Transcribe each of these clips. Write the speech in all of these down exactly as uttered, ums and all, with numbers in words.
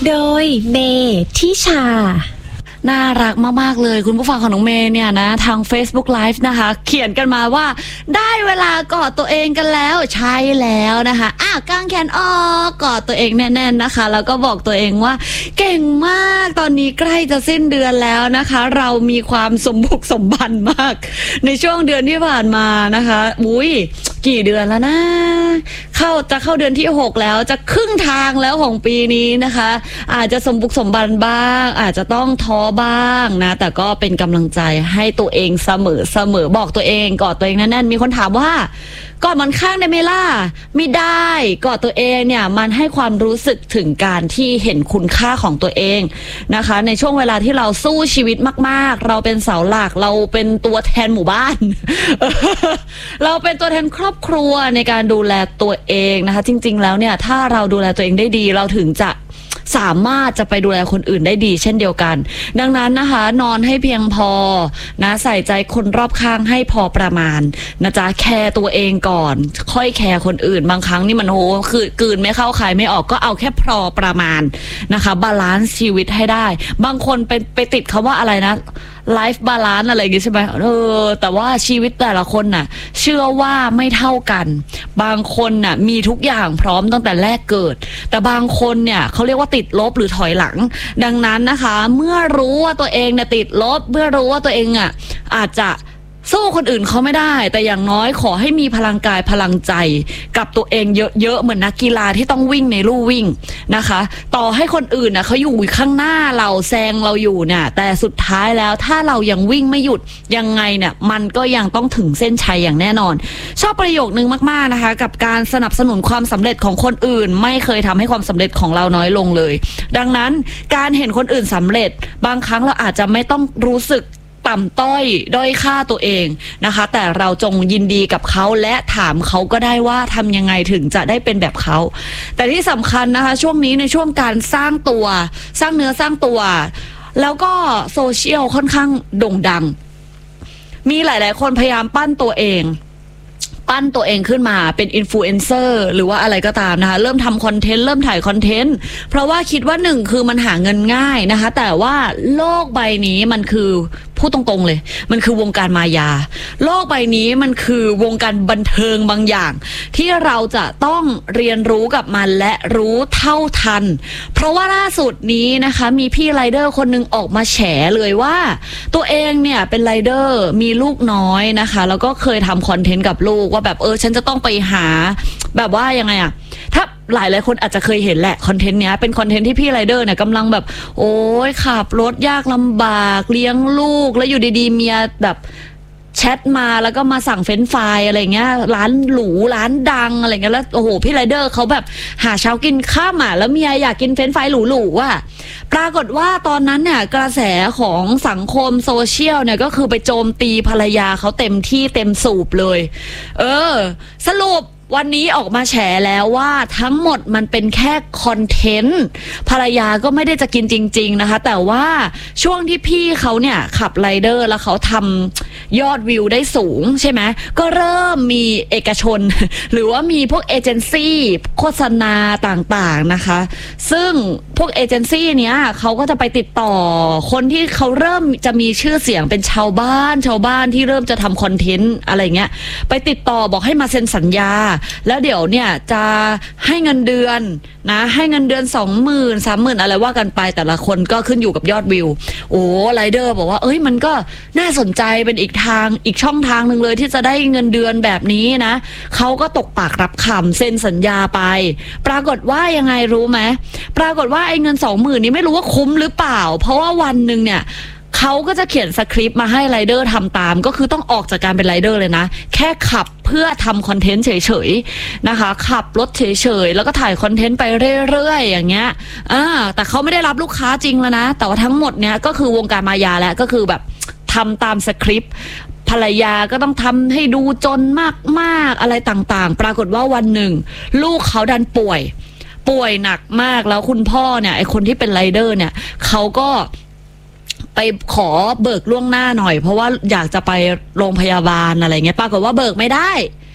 โดยเมทิชาน่ารักมากๆเลยคุณผู้ฟังของน้องเมย์เนี่ยนะทาง Facebook Live นะคะเขียนกันมาว่าได้เวลากอดตัวเองกันแล้วใช่แล้วนะคะอ่ะกางแขนออกกอดตัวเองแน่นๆนะคะแล้วก็บอกตัวเองว่าเก่งมากตอนนี้ใกล้จะสิ้นเดือนแล้วนะคะเรามีความสมบุกสมบันมากในช่วงเดือนที่ผ่านมานะคะอุ้ยกี่เดือนแล้วนะเข้าจะเข้าเดือนที่หกแล้วจะครึ่งทางแล้วของปีนี้นะคะอาจจะสมบุกสมบันบ้างอาจจะต้องท้อบ้างนะแต่ก็เป็นกำลังใจให้ตัวเองเสมอเสมอบอกตัวเองกอดตัวเองแน่นๆมีคนถามว่ากอดมันข้างได้ไหมล่ะไม่ได้กอดตัวเองเนี่ยมันให้ความรู้สึกถึงการที่เห็นคุณค่าของตัวเองนะคะในช่วงเวลาที่เราสู้ชีวิตมากๆเราเป็นเสาหลักเราเป็นตัวแทนหมู่บ้าน เราเป็นตัวแทนครอบครัวในการดูแลตัวเองนะคะจริงๆแล้วเนี่ยถ้าเราดูแลตัวเองได้ดีเราถึงจะสามารถจะไปดูแลคนอื่นได้ดีเช่นเดียวกันดังนั้นนะคะนอนให้เพียงพอนะใส่ใจคนรอบข้างให้พอประมาณนะจ๊ะแคร์ตัวเองก่อนค่อยแคร์คนอื่นบางครั้งนี่มันโหคือกลืนไม่เข้าคายไม่ออกก็เอาแค่พอประมาณนะคะบาลานซ์ชีวิตให้ได้บางคนไปไปติดคำว่าอะไรนะไลฟ์บาลานซ์อะไรอย่างงี้ใช่ไหมเออแต่ว่าชีวิตแต่ละคนน่ะเชื่อว่าไม่เท่ากันบางคนน่ะมีทุกอย่างพร้อมตั้งแต่แรกเกิดแต่บางคนเนี่ยเขาเรียกว่าติดลบหรือถอยหลังดังนั้นนะคะเมื่อรู้ว่าตัวเองเนี่ยติดลบเมื่อรู้ว่าตัวเองอ่ะอาจจะสู้คนอื่นเขาไม่ได้แต่อย่างน้อยขอให้มีพลังกายพลังใจกับตัวเองเยอะๆเหมือนนักกีฬาที่ต้องวิ่งในลู่วิ่งนะคะต่อให้คนอื่นนะเขาอยู่ข้างหน้าเราแซงเราอยู่เนี่ยแต่สุดท้ายแล้วถ้าเรายังวิ่งไม่หยุดยังไงเนี่ยมันก็ยังต้องถึงเส้นชัยอย่างแน่นอนชอบประโยคนึงมากๆนะคะกับการสนับสนุนความสำเร็จของคนอื่นไม่เคยทำให้ความสำเร็จของเราน้อยลงเลยดังนั้นการเห็นคนอื่นสำเร็จบางครั้งเราอาจจะไม่ต้องรู้สึกต่ำต้อยด้อยค่าตัวเองนะคะแต่เราจงยินดีกับเขาและถามเขาก็ได้ว่าทำยังไงถึงจะได้เป็นแบบเขาแต่ที่สำคัญนะคะช่วงนี้ในช่วงการสร้างตัวสร้างเนื้อสร้างตัวแล้วก็โซเชียลค่อนข้างโด่งดังมีหลายๆคนพยายามปั้นตัวเองปั้นตัวเองขึ้นมาเป็นอินฟลูเอนเซอร์หรือว่าอะไรก็ตามนะคะเริ่มทำคอนเทนต์เริ่มถ่ายคอนเทนต์เพราะว่าคิดว่าหนึ่งคือมันหาเงินง่ายนะคะแต่ว่าโลกใบนี้มันคือพูดตรงๆเลยมันคือวงการมายาโลกใบนี้มันคือวงการบันเทิงบางอย่างที่เราจะต้องเรียนรู้กับมันและรู้เท่าทันเพราะว่าล่าสุดนี้นะคะมีพี่ไรเดอร์คนนึงออกมาแฉเลยว่าตัวเองเนี่ยเป็นไรเดอร์มีลูกน้อยนะคะแล้วก็เคยทำคอนเทนต์กับลูกว่าแบบเออฉันจะต้องไปหาแบบว่ายังไงอะถ้าหลายหลายคนอาจจะเคยเห็นแหละคอนเทนต์เนี้ยเป็นคอนเทนต์ที่พี่ไรเดอร์เนี่ยกำลังแบบโอ้ยขับรถยากลำบากเลี้ยงลูกแล้วอยู่ดีๆเมียแบบแชทมาแล้วก็มาสั่งเฟรนช์ฟรายอะไรเงี้ยร้านหรูร้านดังอะไรเงี้ยแล้วโอ้โหพี่ไรเดอร์เขาแบบหาเช้ากินข้ามอ่ะแล้วเมียอยากกินเฟรนช์ฟรายหรูๆอ่ะปรากฏว่าตอนนั้นเนี่ยกระแสของสังคมโซเชียลเนี่ยก็คือไปโจมตีภรรยาเขาเต็มที่เต็มสูบเลยเออสรุปวันนี้ออกมาแฉแล้วว่าทั้งหมดมันเป็นแค่คอนเทนต์ภรรยาก็ไม่ได้จะกินจริงๆนะคะแต่ว่าช่วงที่พี่เขาเนี่ยขับไรเดอร์แล้วเขาทำยอดวิวได้สูงใช่ไหมก็เริ่มมีเอกชน หรือว่ามีพวกเอเจนซี่โฆษณาต่างๆนะคะซึ่งพวกเอเจนซี่เนี้ยเขาก็จะไปติดต่อคนที่เขาเริ่มจะมีชื่อเสียงเป็นชาวบ้านชาวบ้านที่เริ่มจะทำคอนเทนต์อะไรเงี้ยไปติดต่อบอกให้มาเซ็นสัญญาแล้วเดี๋ยวเนี่ยจะให้เงินเดือนนะให้เงินเดือนสองหมื่นสามหมื่นอะไรว่ากันไปแต่ละคนก็ขึ้นอยู่กับยอดวิวโอ้ไรเดอร์บอกว่าเอ้ยมันก็น่าสนใจเป็นอีกทางอีกช่องทางหนึ่งเลยที่จะได้เงินเดือนแบบนี้นะเขาก็ตกปากรับคำเซ็นสัญญาไปปรากฏว่ายังไงรู้ไหมปรากฏว่าไอ้เงินสองหมื่นนี้ไม่รู้ว่าคุ้มหรือเปล่าเพราะว่าวันหนึ่งเนี่ยเขาก็จะเขียนสคริปต์มาให้ไรเดอร์ทำตามก็คือต้องออกจากการเป็นไรเดอร์เลยนะแค่ขับเพื่อทำคอนเทนต์เฉยๆนะคะขับรถเฉยๆแล้วก็ถ่ายคอนเทนต์ไปเรื่อยๆอย่างเงี้ยอ่าแต่เขาไม่ได้รับลูกค้าจริงแล้วนะแต่ว่าทั้งหมดเนี้ยก็คือวงการมายาแล้วก็คือแบบทำตามสคริปต์ภรรยาก็ต้องทำให้ดูจนมากๆอะไรต่างๆปรากฏว่าวันหนึ่งลูกเขาดันป่วยป่วยหนักมากแล้วคุณพ่อเนี่ยไอคนที่เป็นไรเดอร์เนี่ยเขาก็ไปขอเบิกล่วงหน้าหน่อยเพราะว่าอยากจะไปโรงพยาบาลอะไรเงี้ยปรากฏว่าเบิกไม่ได้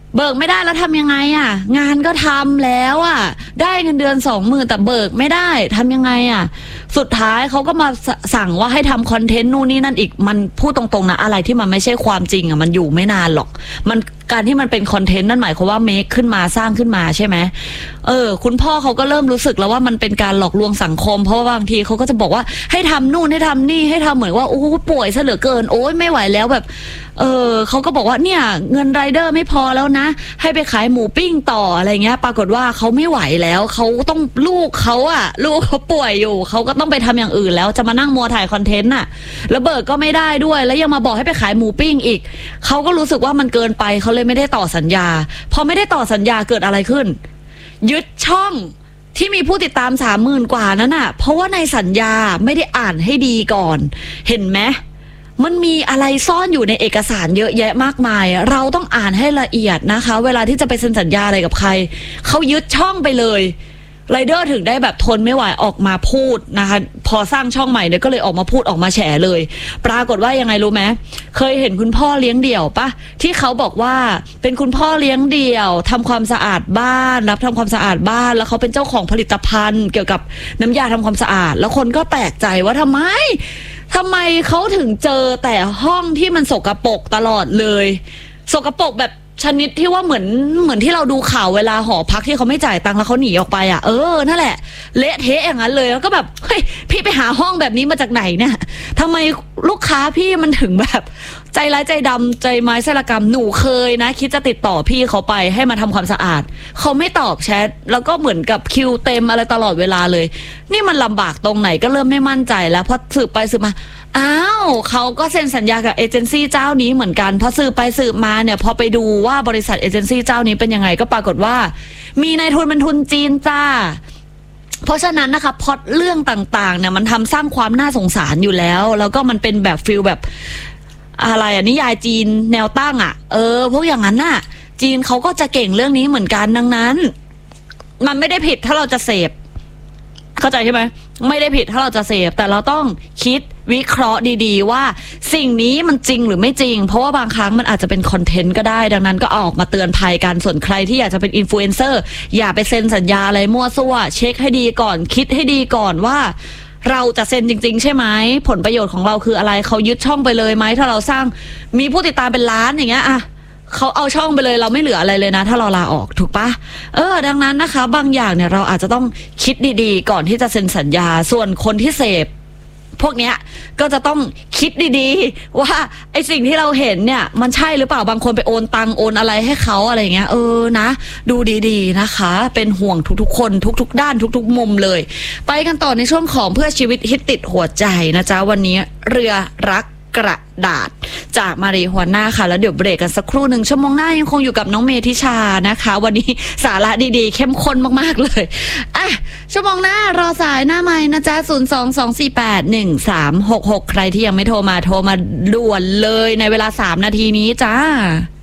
เบิกไม่ได้แล้วทำยังไงอ่ะงานก็ทำแล้วอ่ะได้เงินเดือนสองหมื่นแต่เบิกไม่ได้ทำยังไงอ่ะสุดท้ายเขาก็มาสสั่งว่าให้ทำคอนเทนต์นู่นนี่นั่นอีกมันพูดตรงๆนะอะไรที่มันไม่ใช่ความจริงอ่ะมันอยู่ไม่นานหรอกมันการที่มันเป็นคอนเทนต์นั่นหมายความว่าเมคขึ้นมาสร้างขึ้นมาใช่ไหมเออคุณพ่อเขาก็เริ่มรู้สึกแล้วว่ามันเป็นการหลอกลวงสังคมเพราะว่าบางทีเขาก็จะบอกว่าให้ทำนู่นให้ทำนี่ให้ทำเหมือนว่าโอ้ป่วยซะเหลือเกินโอ้ยไม่ไหวแล้วแบบเออเขาก็บอกว่าเนี่ยเงินไรเดอร์ไม่พอแล้วนะให้ไปขายหมูปิ้งต่ออะไรเงี้ยปรากฏว่าเขาไม่ไหวแล้วเขาต้องลูกเขาอะลูกเขาป่วยอยู่เขาก็ต้องไปทำอย่างอื่นแล้วจะมานั่งมัวถ่ายคอนเทนต์น่ะแล้วเบิกก็ไม่ได้ด้วยแล้วยังมาบอกให้ไปขายหมูปิ้งอีกเขาก็รู้สึกว่ามันเกินไปเขาเลยไม่ได้ต่อสัญญาพอไม่ได้ต่อสัญญาเกิดอะไรขึ้นยึดช่องที่มีผู้ติดตามสามหมื่นกว่านั้นน่ะเพราะว่าในสัญญาไม่ได้อ่านให้ดีก่อนเห็นไหมมันมีอะไรซ่อนอยู่ในเอกสารเยอะแยะมากมายเราต้องอ่านให้ละเอียดนะคะเวลาที่จะไปเซ็นสัญญาอะไรกับใครเขายึดช่องไปเลยไรเดอร์ถึงได้แบบทนไม่ไหวออกมาพูดนะคะพอสร้างช่องใหม่เนี่ยก็เลยออกมาพูดออกมาแฉเลยปรากฏว่ายังไงรู้ไหมเคยเห็นคุณพ่อเลี้ยงเดี่ยวปะที่เขาบอกว่าเป็นคุณพ่อเลี้ยงเดี่ยวทำความสะอาดบ้านรับทำความสะอาดบ้านแล้วเขาเป็นเจ้าของผลิตภัณฑ์เกี่ยวกับน้ำยาทำความสะอาดแล้วคนก็แปลกใจว่าทำไมทำไมเขาถึงเจอแต่ห้องที่มันสกปรกตลอดเลยสกปรกแบบชนิดที่ว่าเหมือนเหมือนที่เราดูข่าวเวลาหอพักที่เขาไม่จ่ายตังค์แล้วเขาหนีออกไปอ่ะเออนั่นแหละเละเทะอย่างนั้นเลยแล้วก็แบบเฮ้ยพี่ไปหาห้องแบบนี้มาจากไหนเนี่ยทำไมลูกค้าพี่มันถึงแบบใจร้ายใจดำใจไม้ไส้ละกรรมหนูเคยนะคิดจะติดต่อพี่เขาไปให้มาทำความสะอาดเขาไม่ตอบแชทแล้วก็เหมือนกับคิวเต็มอะไรตลอดเวลาเลยนี่มันลำบากตรงไหนก็เริ่มไม่มั่นใจแล้วพอสืบไปสืบมาอ้าวเขาก็เซ็นสัญญากับเอเจนซี่เจ้านี้เหมือนกันพอสืบไปสืบมาเนี่ยพอไปดูว่าบริษัทเอเจนซี่เจ้านี้เป็นยังไงก็ปรากฏว่ามีนายทุนเป็นทุนจีนจ้าเพราะฉะนั้นนะคะพล็อตเรื่องต่างๆเนี่ยมันทำสร้างความน่าสงสารอยู่แล้วแล้วก็มันเป็นแบบฟิลแบบอะไรอ่ะนิยายจีนแนวตั้งอ่ะเออพวกอย่างนั้นน่ะจีนเขาก็จะเก่งเรื่องนี้เหมือนกันดังนั้นมันไม่ได้ผิดถ้าเราจะเสพเข้าใจใช่ไหมไม่ได้ผิดถ้าเราจะเสพแต่เราต้องคิดวิเคราะห์ดีๆว่าสิ่งนี้มันจริงหรือไม่จริงเพราะว่าบางครั้งมันอาจจะเป็นคอนเทนต์ก็ได้ดังนั้นก็ออกมาเตือนภัยกันส่วนใครที่อยากจะเป็นอินฟลูเอนเซอร์อย่าไปเซ็นสัญญาอะไรมั่วซั่วเช็คให้ดีก่อนคิดให้ดีก่อนว่าเราจะเซ็นจริงๆใช่ไหมผลประโยชน์ของเราคืออะไรเขายึดช่องไปเลยไหมถ้าเราสร้างมีผู้ติดตามเป็นล้านอย่างเงี้ยอะเขาเอาช่องไปเลยเราไม่เหลืออะไรเลยนะถ้าเราลาออกถูกปะเออดังนั้นนะคะบางอย่างเนี่ยเราอาจจะต้องคิดดีๆก่อนที่จะเซ็นสัญญาส่วนคนที่เสพพวกเนี้ยก็จะต้องคิดดีๆว่าไอสิ่งที่เราเห็นเนี่ยมันใช่หรือเปล่าบางคนไปโอนตังโอนอะไรให้เขาอะไรเงี้ยเออนะดูดีๆนะคะเป็นห่วงทุกๆคนทุกๆด้านทุกๆมุมเลยไปกันต่อในช่วงของเพื่อชีวิตฮิตติดหัวใจนะจ๊ะวันนี้เรือรักกระดาษจากมารีฮวน่าค่ะแล้วเดี๋ยวเบรกกันสักครู่หนึ่งชั่วโมงหน้ายังคงอยู่กับน้องเมธิชานะคะวันนี้สาระดีๆเข้มข้นมากๆเลยอ่ะชั่วโมงหน้ารอสายหน้าไมค์นะจ๊ะศูนย์ สอง สอง สี่ แปด หนึ่ง สาม หก หกใครที่ยังไม่โทรมาโทรมาด่วนเลยในเวลาสามนาทีนี้จ้า